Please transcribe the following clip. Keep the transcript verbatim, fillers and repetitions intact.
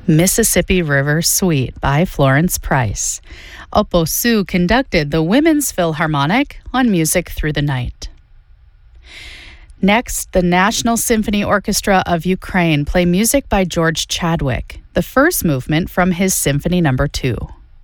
Mississippi River Suite by Florence Price. Oposu conducted the Women's Philharmonic on Music Through the Night. Next, the National Symphony Orchestra of Ukraine play music by George Chadwick, the first movement from his Symphony Number Two.